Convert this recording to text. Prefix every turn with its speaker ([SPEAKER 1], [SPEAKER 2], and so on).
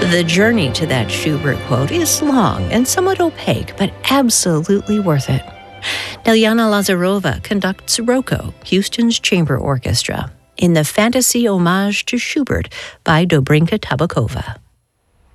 [SPEAKER 1] The journey to that Schubert quote is long and somewhat opaque, but absolutely worth it. Nelyana Lazarova conducts Rocco, Houston's chamber orchestra, in the fantasy homage to Schubert by Dobrinka Tabakova.